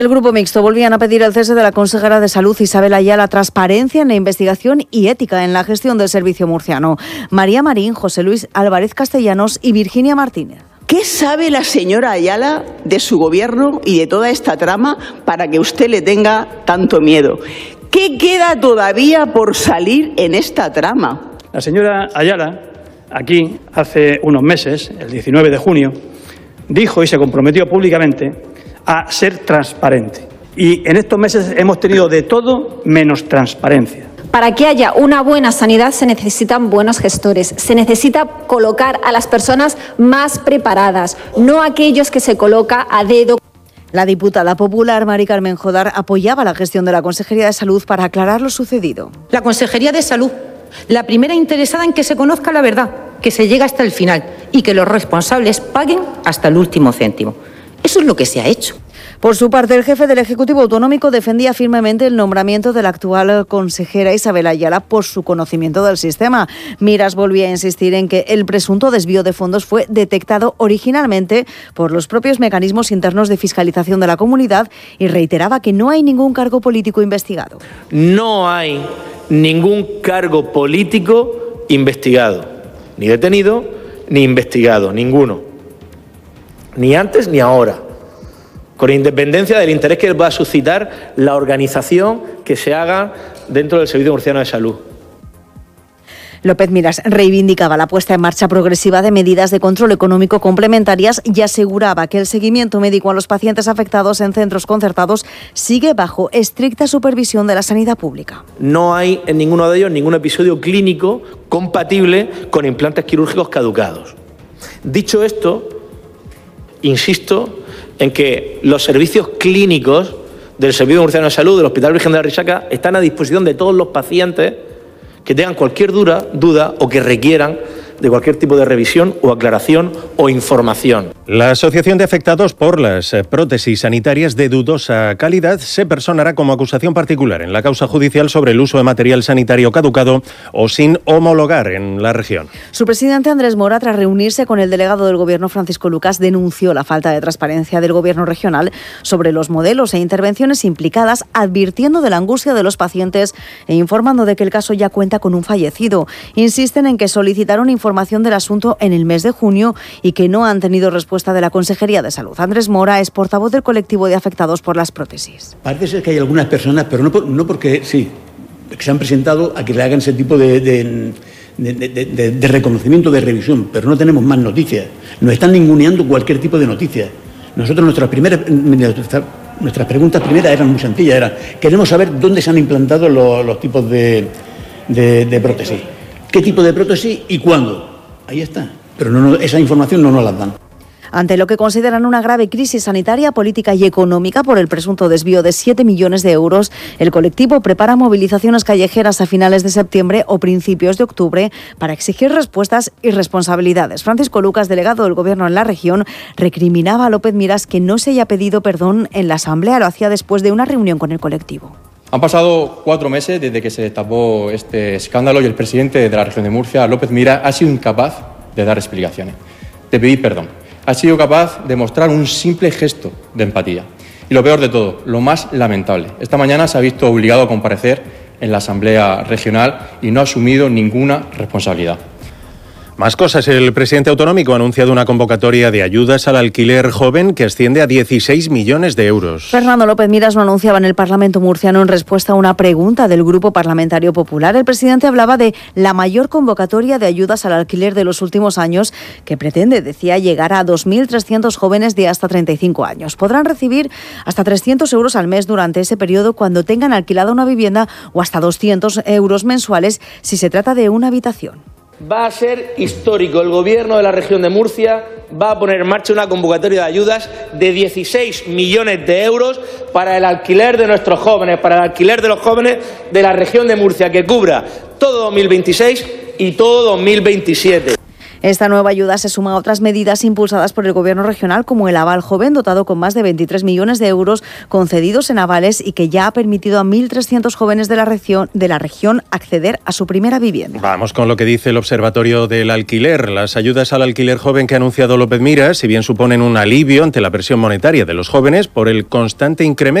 El Grupo Mixto volvían a pedir el cese de la consejera de Salud Isabel Ayala, transparencia en la investigación y ética en la gestión del servicio murciano. María Marín, José Luis Álvarez Castellanos y Virginia Martínez. ¿Qué sabe la señora Ayala de su gobierno y de toda esta trama para que usted le tenga tanto miedo? ¿Qué queda todavía por salir en esta trama? La señora Ayala, aquí hace unos meses, el 19 de junio, dijo y se comprometió públicamente a ser transparente. Y en estos meses hemos tenido de todo menos transparencia. Para que haya una buena sanidad se necesitan buenos gestores, se necesita colocar a las personas más preparadas, no aquellos que se coloca a dedo. La diputada popular Mari Carmen Jodar apoyaba la gestión de la Consejería de Salud para aclarar lo sucedido. La Consejería de Salud, la primera interesada en que se conozca la verdad, que se llegue hasta el final y que los responsables paguen hasta el último céntimo. Eso es lo que se ha hecho. Por su parte, el jefe del Ejecutivo Autonómico defendía firmemente el nombramiento de la actual consejera Isabel Ayala por su conocimiento del sistema. Miras volvía a insistir en que el presunto desvío de fondos fue detectado originalmente por los propios mecanismos internos de fiscalización de la comunidad y reiteraba que no hay ningún cargo político investigado. No hay ningún cargo político investigado, ni detenido, ni investigado, ninguno. Ni antes ni ahora, con independencia del interés que va a suscitar la organización que se haga dentro del Servicio Murciano de Salud. López Miras reivindicaba la puesta en marcha progresiva de medidas de control económico complementarias y aseguraba que el seguimiento médico a los pacientes afectados en centros concertados sigue bajo estricta supervisión de la sanidad pública. No hay en ninguno de ellos ningún episodio clínico compatible con implantes quirúrgicos caducados. Dicho esto, insisto en que los servicios clínicos del Servicio Murciano de Salud del Hospital Virgen de la Risaca están a disposición de todos los pacientes que tengan cualquier duda o que requieran de cualquier tipo de revisión o aclaración o información. La Asociación de Afectados por las Prótesis Sanitarias de Dudosa Calidad se personará como acusación particular en la causa judicial sobre el uso de material sanitario caducado o sin homologar en la región. Su presidente Andrés Mora, tras reunirse con el delegado del Gobierno Francisco Lucas, denunció la falta de transparencia del Gobierno regional sobre los modelos e intervenciones implicadas, advirtiendo de la angustia de los pacientes e informando de que el caso ya cuenta con un fallecido. Insisten en que solicitaron información del asunto en el mes de junio y que no han tenido respuesta de la Consejería de Salud. Andrés Mora es portavoz del colectivo de afectados por las prótesis. Parece ser que hay algunas personas, pero no porque sí, que se han presentado a que le hagan ese tipo de reconocimiento, de revisión, pero no tenemos más noticias. Nos están ninguneando cualquier tipo de noticia. Nosotros nuestras preguntas primeras eran muy sencillas, queremos saber dónde se han implantado los tipos de prótesis. ¿Qué tipo de prótesis y cuándo? Ahí está. Pero esa información no nos la dan. Ante lo que consideran una grave crisis sanitaria, política y económica por el presunto desvío de 7 millones de euros, el colectivo prepara movilizaciones callejeras a finales de septiembre o principios de octubre para exigir respuestas y responsabilidades. Francisco Lucas, delegado del Gobierno en la región, recriminaba a López Miras que no se haya pedido perdón en la Asamblea. Lo hacía después de una reunión con el colectivo. Han pasado 4 meses desde que se destapó este escándalo y el presidente de la región de Murcia, López Miras, ha sido incapaz de dar explicaciones, de pedir perdón. Ha sido capaz de mostrar un simple gesto de empatía. Y lo peor de todo, lo más lamentable, esta mañana se ha visto obligado a comparecer en la Asamblea Regional y no ha asumido ninguna responsabilidad. Más cosas. El presidente autonómico ha anunciado una convocatoria de ayudas al alquiler joven que asciende a 16 millones de euros. Fernando López Miras lo anunciaba en el Parlamento murciano en respuesta a una pregunta del Grupo Parlamentario Popular. El presidente hablaba de la mayor convocatoria de ayudas al alquiler de los últimos años, que pretende, decía, llegar a 2.300 jóvenes de hasta 35 años. Podrán recibir hasta 300 euros al mes durante ese periodo cuando tengan alquilada una vivienda o hasta 200 euros mensuales si se trata de una habitación. Va a ser histórico. El Gobierno de la región de Murcia va a poner en marcha una convocatoria de ayudas de 16 millones de euros para el alquiler de nuestros jóvenes, para el alquiler de los jóvenes de la región de Murcia, que cubra todo 2026 y todo 2027. Esta nueva ayuda se suma a otras medidas impulsadas por el Gobierno regional, como el Aval Joven, dotado con más de 23 millones de euros concedidos en avales y que ya ha permitido a 1.300 jóvenes de la región acceder a su primera vivienda. Vamos con lo que dice el Observatorio del Alquiler. Las ayudas al alquiler joven que ha anunciado López Miras, si bien suponen un alivio ante la presión monetaria de los jóvenes por el constante incremento